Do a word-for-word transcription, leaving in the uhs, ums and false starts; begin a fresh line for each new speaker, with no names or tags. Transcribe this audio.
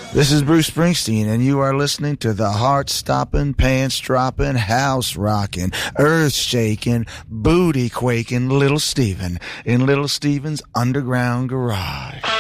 This is Bruce Springsteen, and you are listening to the heart-stopping, pants-dropping, house-rocking, earth-shaking, booty-quaking Little Steven in Little Steven's Underground Garage.